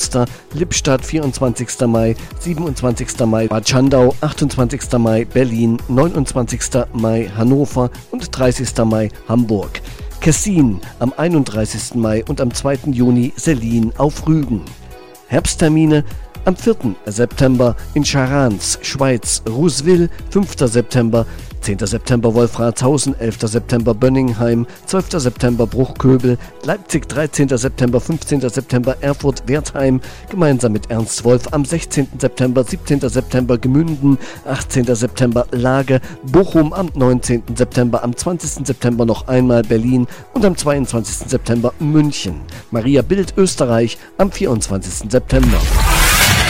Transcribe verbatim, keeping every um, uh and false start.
Münster, Lippstadt vierundzwanzigster Mai, siebenundzwanzigster Mai Bad Schandau, achtundzwanzigster Mai Berlin, neunundzwanzigster Mai Hannover und dreißigster Mai Hamburg. Kessin am einunddreißigsten Mai und am zweiten Juni Sellin auf Rügen. Herbsttermine: am vierten September in Charans, Schweiz, Rouseville, fünfter September, zehnter September Wolfratshausen, elfter September Bönningheim, zwölfter September Bruchköbel, Leipzig, dreizehnter September, fünfzehnter September Erfurt, Wertheim, gemeinsam mit Ernst Wolf, am sechzehnten September, siebzehnter September Gemünden, achtzehnter September Lage, Bochum am neunzehnten September, am zwanzigsten September noch einmal Berlin und am zweiundzwanzigsten September München. Maria Bild, Österreich, am vierundzwanzigsten September.